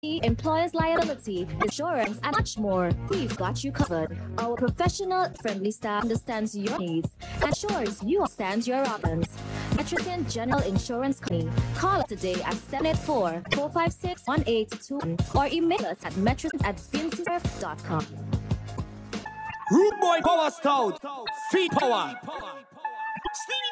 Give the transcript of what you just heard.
employer's liability, insurance, and much more. We've got you covered. Our professional, friendly staff understands your needs and ensures you understand your options. Metrosin General Insurance Company. Call us today at 784-456-1821 or email us at metrosin@vincesurf.com. Rude boy power stout. Feet power. Stevie